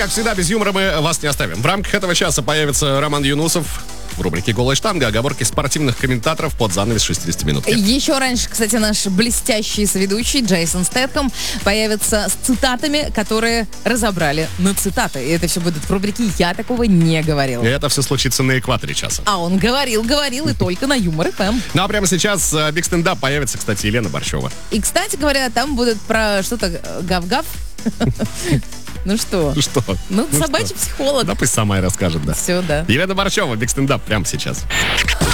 как всегда, без юмора мы вас не оставим. В рамках этого часа появится Роман Юнусов в рубрике «Голая штанга». Оговорки спортивных комментаторов под занавес 60 минут. Еще раньше, кстати, наш блестящий соведущий Джейсон Стэтхэм появится с цитатами, которые разобрали на цитаты. И это все будет в рубрике «Я такого не говорил». И это все случится на экваторе часа. А он говорил и только на Юмор ФМ. Ну а прямо сейчас биг стендап появится, кстати, Елена Борщева. И, кстати говоря, там будет про что-то гав-гав. Ну что? Что? Ну, собачий психолог. Да пусть сама и расскажет, да. Все, да. Елена Борщева, биг стендап прямо сейчас.